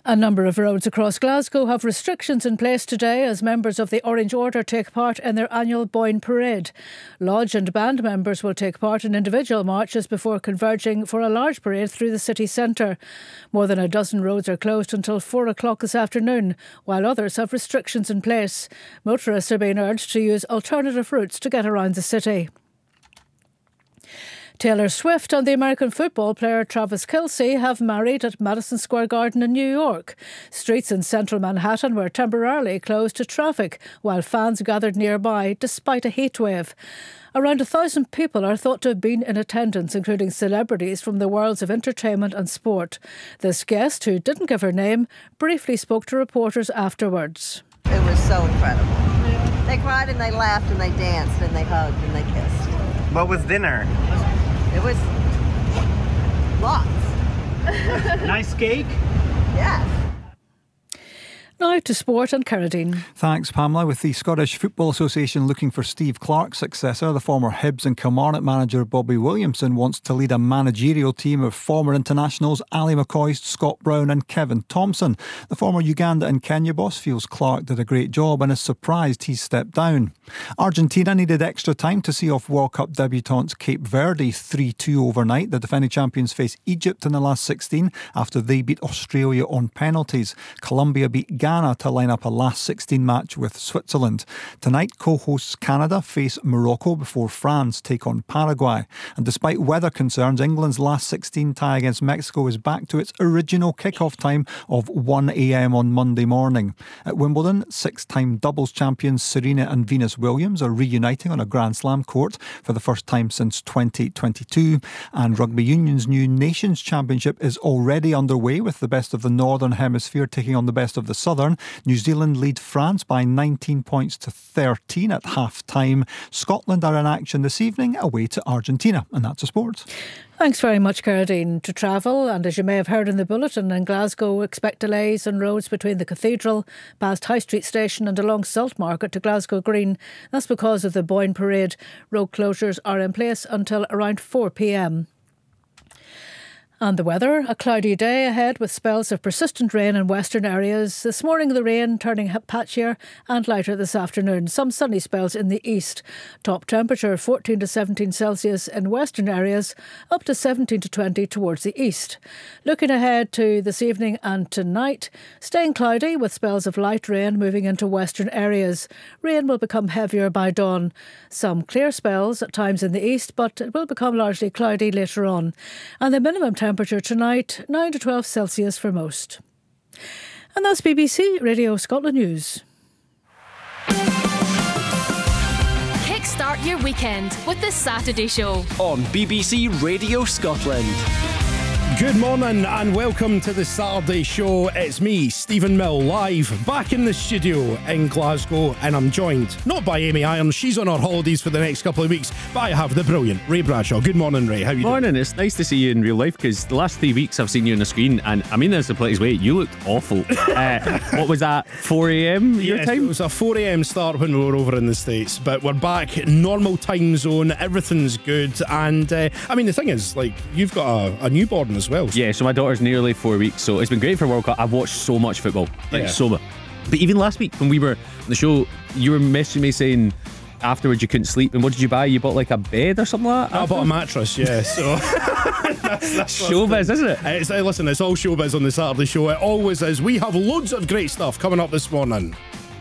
A number of roads across Glasgow have restrictions in place today as members of the Orange Order take part in their annual Boyne Parade. Lodge and band members will take part in individual marches before converging for a large parade through the city centre. More than a dozen roads are closed until 4 o'clock this afternoon, while others have restrictions in place. Motorists are being urged to use alternative routes to get around the city. Taylor Swift and the American football player Travis Kelce have married at Madison Square Garden in New York. Streets in central Manhattan were temporarily closed to traffic while fans gathered nearby despite a heatwave. Around 1,000 people are thought to have been in attendance, including celebrities from the worlds of entertainment and sport. This guest, who didn't give her name, briefly spoke to reporters afterwards. It was so incredible. They cried and they laughed and they danced and they hugged and they kissed. What was dinner? It was lots. Nice cake? Yes. Now to sport and Carradine. Thanks, Pamela. With the Scottish Football Association looking for Steve Clarke's successor, the former Hibs and Kilmarnock manager Bobby Williamson wants to lead a managerial team of former internationals Ali McCoist, Scott Brown and Kevin Thompson. The former Uganda and Kenya boss feels Clarke did a great job and is surprised he's stepped down. Argentina needed extra time to see off World Cup debutants Cape Verde 3-2 overnight. The defending champions face Egypt in the last 16 after they beat Australia on penalties. Colombia beat Ghana to line up a last 16 match with Switzerland. Tonight, co-hosts Canada face Morocco before France take on Paraguay. And despite weather concerns, England's last 16 tie against Mexico is back to its original kick-off time of 1 a.m. on Monday morning. At Wimbledon, six-time doubles champions Serena and Venus Williams are reuniting on a Grand Slam court for the first time since 2022. And Rugby Union's new Nations Championship is already underway, with the best of the Northern Hemisphere taking on the best of the Southern. New Zealand lead France by 19 points to 13 at half-time. Scotland are in action this evening away to Argentina. And that's a sport. Thanks very much, Carradine. To travel, and as you may have heard in the bulletin, in Glasgow, expect delays on roads between the Cathedral, past High Street Station and along Salt Market to Glasgow Green. That's because of the Boyne Parade. Road closures are in place until around 4 p.m. And the weather, a cloudy day ahead with spells of persistent rain in western areas. This morning the rain turning patchier and lighter this afternoon. Some sunny spells in the east. Top temperature 14 to 17 Celsius in western areas, up to 17 to 20 towards the east. Looking ahead to this evening and tonight, staying cloudy with spells of light rain moving into western areas. Rain will become heavier by dawn. Some clear spells at times in the east, but it will become largely cloudy later on. And the minimum temperature tonight, 9 to 12 Celsius for most. And that's BBC Radio Scotland News. Kickstart your weekend with the Saturday Show on BBC Radio Scotland. Good morning and welcome to the Saturday Show. It's me, Stephen Mill, live back in the studio in Glasgow, and I'm joined not by Amy Irons, she's on her holidays for the next couple of weeks, but I have the brilliant Ray Bradshaw. Good morning, Ray. How you doing? Morning. It's nice to see you in real life, because the last 3 weeks I've seen you on the screen, and I mean this in the politest way, you looked awful. What was that, 4 a.m. your time? It was a 4 a.m. start when we were over in the States, but we're back, normal time zone, everything's good, and I mean the thing is, like, you've got a newborn as well. Yeah, so my daughter's nearly 4 weeks, so it's been great for World Cup. I've watched so much football, so much. But even last week when we were on the show, you were messaging me saying afterwards you couldn't sleep, and what did you buy? You bought like a bed or something like that? I bought a mattress, yeah. So that's showbiz, isn't it? Listen, it's all showbiz on the Saturday Show. It always is. We have loads of great stuff coming up this morning.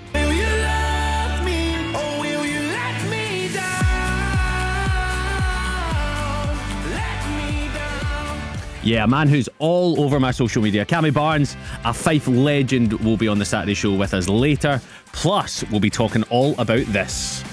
Yeah, a man who's all over my social media. Cammy Barnes, a Fife legend, will be on the Saturday Show with us later. Plus, we'll be talking all about this.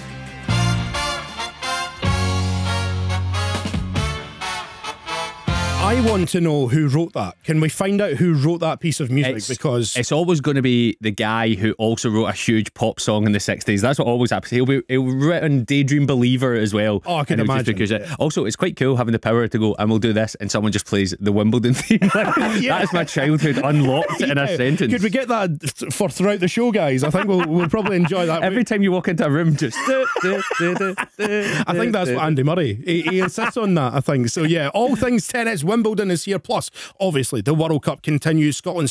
I want to know who wrote that. Can we find out who wrote that piece of music? Because it's always going to be the guy who also wrote a huge pop song in the 60s. That's what always happens. He'll written Daydream Believer as well. Oh, I can imagine. Yeah. Also, it's quite cool having the power to go, and we'll do this, and someone just plays the Wimbledon theme. That is my childhood unlocked in a sentence. Could we get that for throughout the show, guys? I think we'll probably enjoy that. Every time you walk into a room, just I think that's what Andy Murray, he insists on that, I think. So yeah, all things tennis, Wimbledon is here, plus obviously the World Cup continues. Scotland